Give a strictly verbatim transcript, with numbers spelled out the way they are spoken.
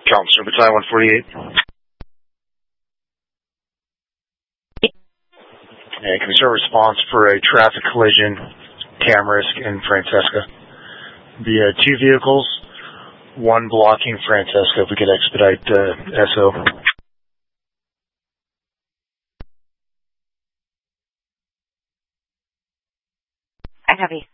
Calmstone Battalion one forty-eight. And can we start response for a traffic collision, Tamarisk and Francesca? The uh, two vehicles, one blocking Francesca. If we could expedite uh, S O. I copy.